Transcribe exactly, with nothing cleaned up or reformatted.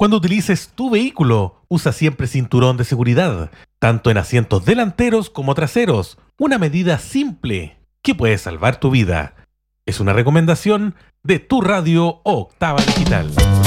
Cuando utilices tu vehículo, usa siempre cinturón de seguridad, tanto en asientos delanteros como traseros. Una medida simple que puede salvar tu vida. Es una recomendación de Tu Radio Octava Digital.